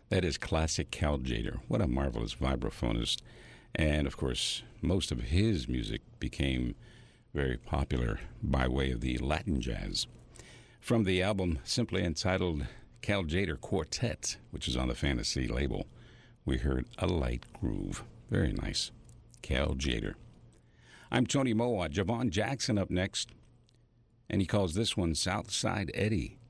That is classic Cal Tjader. What a marvelous vibraphonist. And of course, most of his music became very popular by way of the Latin jazz. From the album simply entitled Cal Tjader Quartet, which is on the Fantasy label, we heard A Light Groove. Very nice. Cal Tjader. I'm Tony Mowat. Javon Jackson up next. And he calls this one Southside Eddie.